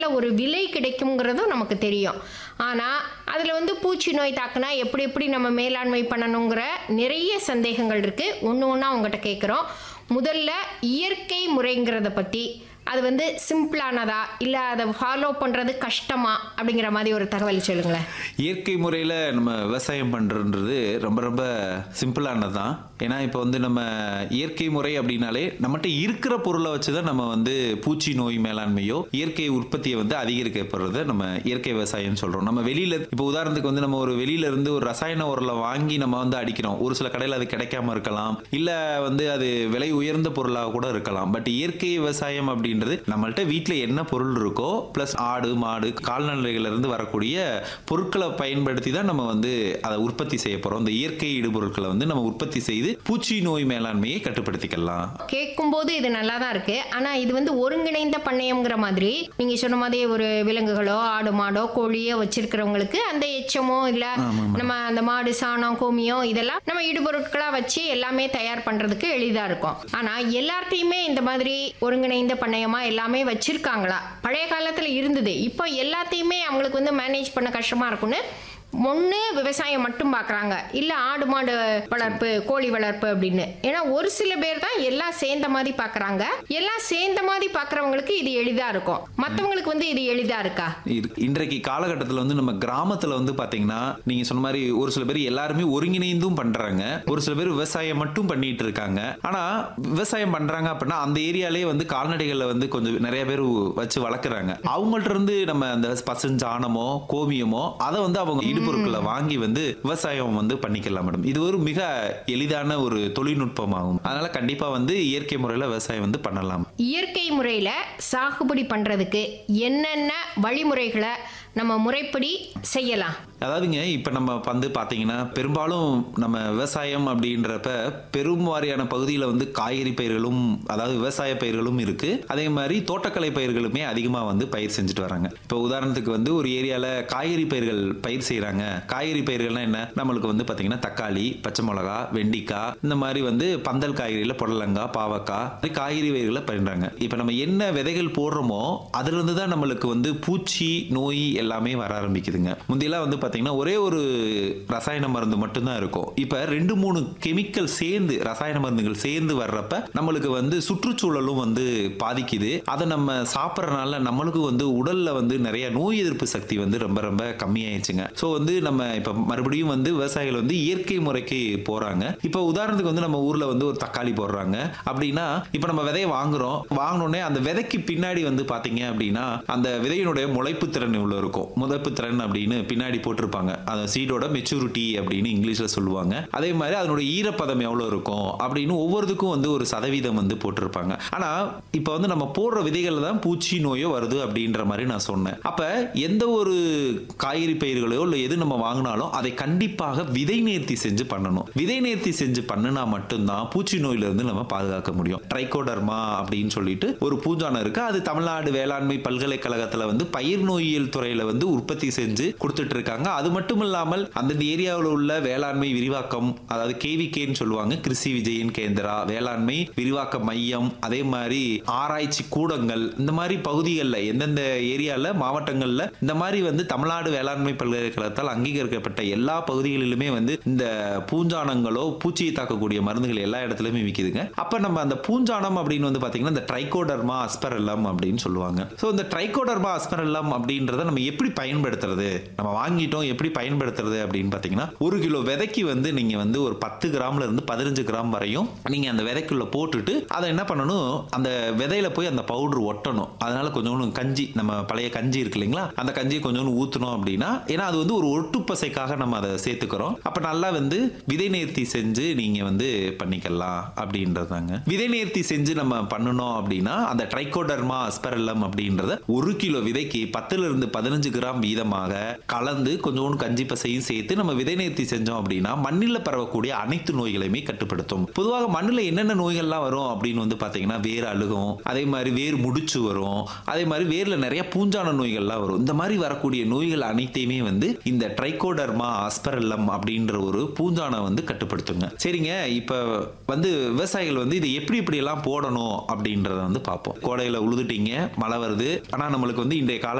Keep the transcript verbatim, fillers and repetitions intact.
ஒரு விலை கிடைக்குங்கிறதும் நமக்கு தெரியும். ஆனால் அதில் வந்து பூச்சி நோய் தாக்குனா எப்படி எப்படி நம்ம மேலாண்மை பண்ணணுங்கிற நிறைய சந்தேகங்கள் இருக்குது. ஒன்று ஒன்றா உங்கள்கிட்ட கேட்குறோம். முதல்ல இயற்கை முறைங்கிறத பற்றி, அது வந்து சிம்பிளானதா இல்லை அதை ஃபாலோ பண்ணுறது கஷ்டமா அப்படிங்கிற மாதிரி ஒரு தகவல் சொல்லுங்களேன். இயற்கை முறையில் நம்ம விவசாயம் பண்ணுறது ரொம்ப ரொம்ப சிம்பிளானது தான். ஏன்னா இப்போ வந்து நம்ம இயற்கை முறை அப்படின்னாலே நம்மகிட்ட இருக்கிற பொருளை வச்சு தான் நம்ம வந்து பூச்சி நோய் மேலாண்மையோ இயற்கை உற்பத்தியை வந்து அதிகரிக்கப்படுறத நம்ம இயற்கை விவசாயம்னு சொல்கிறோம். நம்ம வெளியில் இப்போ உதாரணத்துக்கு வந்து நம்ம ஒரு வெளியில இருந்து ஒரு ரசாயன உரலை வாங்கி நம்ம வந்து அடிக்கிறோம். ஒரு சில கடையில் அது கிடைக்காம இருக்கலாம், இல்லை வந்து அது விலை உயர்ந்த பொருளாக கூட இருக்கலாம். பட் இயற்கை விவசாயம் அப்படின்றது நம்மள்ட்ட வீட்டில் என்ன பொருள் இருக்கோ பிளஸ் ஆடு மாடு கால்நடைகள்ல இருந்து வரக்கூடிய பொருட்களை பயன்படுத்தி தான் நம்ம வந்து அதை உற்பத்தி செய்ய போறோம். இந்த இயற்கை இடுபொருட்களை வந்து நம்ம உற்பத்தி செய்து பூச்சி நோய் மேலாண்மையை கட்டுப்படுத்திக்கலாம். கேட்கும்போது இது நல்லா தான் இருக்கு. ஆனா இது வந்து ஒருங்கிணைந்த பண்ணையம்ங்கிற மாதிரி நீங்க சொன்ன மாதிரி ஒரு விலங்குகளோ ஆடு மாடோ கோழியோ வச்சிருக்கிறவங்களுக்கு அந்த எச்சமோ இல்ல நம்ம அந்த மாடு சாணம் கோமியம் இதெல்லாம் நம்ம இடுபொருட்களா வச்சு எல்லாமே தயார் பண்றதுக்கு எளிதா இருக்கும். ஆனா எல்லாத்தையுமே இந்த மாதிரி ஒருங்கிணைந்த பண்ணையமா எல்லாமே வச்சிருக்காங்களா? பழைய காலத்துல இருந்தது. இப்போ எல்லாத்தையுமே அவங்களுக்கு வந்து மேனேஜ் பண்ண கஷ்டமா இருக்கும்னு ஒன்று விவசாயம் மட்டும் பார்க்குறாங்க, இல்லை ஆடு மாடு வளர்ப்பு கோழி வளர்ப்பு அப்படின்னு. ஏன்னா ஒரு சில பேர் தான் எல்லாம் சேர்ந்த மாதிரி பார்க்குறாங்க. எல்லாம் சேர்ந்த மாதிரி பார்க்குறவங்களுக்கு இது எளிதாக இருக்கும், மற்றவங்களுக்கு வந்து இது எளிதாக இருக்கா? இன்றைக்கு காலகட்டத்தில் வந்து நம்ம கிராமத்தில் வந்து பார்த்தீங்கன்னா நீங்கள் சொன்ன மாதிரி ஒரு சில பேர் எல்லாருமே ஒருங்கிணைந்தும் பண்ணுறாங்க, ஒரு சில பேர் விவசாயம் மட்டும் பண்ணிட்டு இருக்காங்க. ஆனால் விவசாயம் பண்ணுறாங்க அப்படின்னா அந்த ஏரியாலே வந்து கால்நடைகளை வந்து கொஞ்சம் நிறைய பேர் வச்சு வளர்க்குறாங்க. அவங்கள்ட்ட இருந்து நம்ம அந்த பசுஞ்சாணமோ கோமியமோ அதை வந்து அவங்க பொருட்களை வாங்கி வந்து விவசாயம் வந்து பண்ணிக்கலாம் மேடம். இது ஒரு மிக எளிதான ஒரு தொழில்நுட்பமாகும். அதனால கண்டிப்பா வந்து இயற்கை முறையில விவசாயம் வந்து பண்ணலாம். இயற்கை முறையில சாகுபடி பண்றதுக்கு என்னென்ன வழிமுறைகளை நம்ம முறைப்படி செய்யலாம்? அதாவதுங்க இப்ப நம்ம வந்து பாத்தீங்கன்னா பெரும்பாலும் நம்ம விவசாயம் அப்படின்றப்ப பெரும்வாரியான பகுதியில் வந்து காய்கறி பயிர்களும் அதாவது விவசாய பயிர்களும் இருக்கு. அதே மாதிரி தோட்டக்கலை பயிர்களுமே அதிகமா வந்து பயிர் செஞ்சுட்டு வராங்க. இப்போ உதாரணத்துக்கு வந்து ஒரு ஏரியால காய்கறி பயிர்கள் பயிர் செய்யறாங்க. காய்கறி பயிர்கள்னா என்ன? நம்மளுக்கு வந்து பாத்தீங்கன்னா தக்காளி, பச்சை மிளகா, வெண்டிக்காய், இந்த மாதிரி வந்து பந்தல் காய்கறியில புடலங்காய், பாவக்காய் காய்கறி பயிர்களை பயிர்றாங்க. இப்ப நம்ம என்ன விதைகள் போடுறோமோ அதுல இருந்து தான் நம்மளுக்கு வந்து பூச்சி நோய் எல்லாமே வர ஆரம்பிக்குதுங்க. முந்தியெல்லாம் வந்து பாத்தீங்கன்னா ஒரே ஒரு ரசாயன மருந்து மட்டும்தான் இருக்கும். இப்ப ரெண்டு மூணு கெமிக்கல் சேர்ந்து ரசாயன மருந்துகள் சேர்ந்து வர்றப்ப நம்மளுக்கு வந்து சுற்றுச்சூழலும் வந்து பாதிக்குது. அதை நம்ம சாப்பிட்றதுனால நம்மளுக்கு வந்து உடல்ல வந்து நிறைய நோய் எதிர்ப்பு சக்தி வந்து ரொம்ப ரொம்ப கம்மியாயிடுச்சுங்க. ஸோ வந்து நம்ம இப்ப மறுபடியும் வந்து விவசாயிகள் வந்து இயற்கை முறைக்கு போறாங்க. இப்ப உதாரணத்துக்கு வந்து நம்ம ஊர்ல வந்து ஒரு தக்காளி போடுறாங்க அப்படின்னா இப்ப நம்ம விதையை வாங்குறோம். வாங்கினோடனே அந்த விதைக்கு பின்னாடி வந்து பாத்தீங்க அப்படின்னா அந்த விதையினுடைய முளைப்பு திறன் இவ்வளவு இருக்கும். முளைப்பு திறன் அப்படின்னு பின்னாடி போட்டிருப்பாங்க. அந்த சீடோட மெச்சூரிட்டி அப்படின்னு இங்கிலீஷ்ல சொல்லுவாங்க. அதே மாதிரி அதனுடைய ஈரப்பதம் எவ்வளவு இருக்கும் அப்படின்னு ஒவ்வொருத்துக்கும் வந்து ஒரு சதவீதம் வந்து போட்டிருப்பாங்க. ஆனா இப்ப வந்து நம்ம போடுற விதைகள் தான் பூச்சி நோயோ வருது அப்படின்ற மாதிரி நான் சொன்னேன். அப்ப எந்த ஒரு காய்கறி பயிர்களோ இல்ல எது நம்ம வாங்கினாலும் அதை கண்டிப்பாக விதை நேர்த்தி செஞ்சு பண்ணணும். விதை நேர்த்தி செஞ்சு பண்ணினா மட்டும்தான் பூச்சி நோயில இருந்து நம்ம பாதுகாக்க முடியும். ட்ரைகோடர்மா அப்படின்னு சொல்லிட்டு ஒரு பூஞ்சானம் இருக்கு. அது தமிழ்நாடு வேளாண்மை பல்கலைக்கழகத்துல வந்து பயிர் நோயியல் துறையில வந்து உற்பத்தி செஞ்சு கொடுத்துட்டு இருக்காங்க. அது மட்டும் இல்லாமல் அந்த ஏரியாவில் உள்ள வேளாண்மை விரிவாக்கம், அதாவது கேவிகேன்னு சொல்லுவாங்க, கிருஷி விஜயன் கேந்திரா வேளாண்மை விரிவாக்க மையம், அதே மாதிரி ஆராய்ச்சி கூடங்கள், இந்த மாதிரி பகுதிகளில் எந்தெந்த ஏரியால மாவட்டங்கள்ல இந்த மாதிரி வந்து தமிழ்நாடு வேளாண்மை பல்கலைக்கழகத்தால் அங்கீகரிக்கப்பட்ட எல்லா பகுதிகளிலுமே வந்து இந்த பூஞ்சானங்களோ பூச்சியை தாக்கக்கூடிய மருந்துகள் எல்லா இடத்துலயுமே விற்கிதுங்க. அப்ப நம்ம அந்த பூஞ்சானம் அப்படின்னு வந்து பாத்தீங்கன்னா இந்த ட்ரைகோடர்மா அஸ்பரெல்லம் அப்படின்னு சொல்லுவாங்க. ஸோ இந்த ட்ரைகோடர்மா அஸ்பரெல்லம் அப்படின்றத நம்ம எப்படி பயன்படுத்துறது, நம்ம வாங்கிட்டோம் எப்படி பயன்படுத்துறது அப்படின்னு பாத்தீங்கன்னா ஒரு கிலோ விதைக்கு வந்து நீங்க வந்து ஒரு பத்து கிராம்ல இருந்து பதினஞ்சு கிராம் வரையும் நீங்க அந்த விதைக்குள்ள போட்டுட்டு அதை என்ன பண்ணணும், அந்த விதையில போய் அந்த பவுடர் ஒட்டணும். அதனால கொஞ்சம் கஞ்சி, நம்ம பழைய கஞ்சி இருக்கு இல்லைங்களா, அந்த கஞ்சியை கொஞ்சம் ஊத்தணும் அப்படின்னா, ஏன்னா அது வந்து ஒரு ஒட்டுப்பசைக்காக நம்ம அதை சேர்த்துக்கிறோம். அப்ப நல்லா வந்து விதை நேர்த்தி செஞ்சு நீங்க வந்து பண்ணிக்கலாம் அப்படின்றதாங்க. விதை நேர்த்தி செஞ்சு நம்ம பண்ணணும் அப்படின்னா அந்த ட்ரைகோடர்மா அஸ்பரெல்லம் அப்படின்றத ஒரு கிலோ விதைக்கு பத்துல இருந்து பதினஞ்சு பதினஞ்சு கிராம் வீதமாக கலந்து கொஞ்சோண்டு கஞ்சி பசையும் சேர்த்து நம்ம விதை நேர்த்தி செஞ்சோம் அப்படின்னா மண்ணில் பரவக்கூடிய அனைத்து நோய்களையுமே கட்டுப்படுத்தும். பொதுவாக மண்ணில் என்னென்ன நோய்கள்லாம் வரும் அப்படின்னு வந்து பாத்தீங்கன்னா வேர் அழுகும், அதே மாதிரி வேர் முடிச்சு வரும், அதே மாதிரி வேர்ல நிறைய பூஞ்சான நோய்கள்லாம் வரும். இந்த மாதிரி வரக்கூடிய நோய்கள் அனைத்தையுமே வந்து இந்த ட்ரைகோடர்மா அஸ்பெரல்லம் அப்படின்ற ஒரு பூஞ்சானை வந்து கட்டுப்படுத்துங்க. சரிங்க, இப்ப வந்து விவசாயிகள் வந்து இதை எப்படி இப்படி எல்லாம் போடணும் அப்படின்றத வந்து பார்ப்போம். கோடையில உழுதுட்டீங்க, மழை வருது, ஆனா நம்மளுக்கு வந்து இன்றைய கால